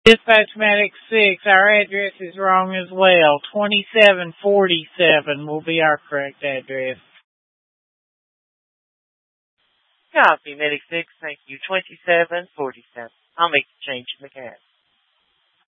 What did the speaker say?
Dispatch Medic 6, our address is wrong as well. 2747 will be our correct address. Copy, Medic 6. Thank you. 2747. I'll make the change in the CAD.